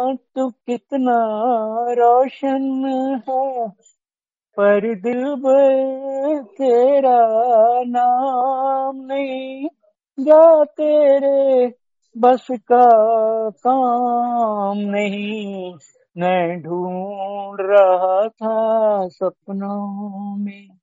तू कितना रोशन है, पर दिलबर तेरा नाम नहीं, जा तेरे बस का काम नहीं, मैं ढूंढ रहा था सपनों में।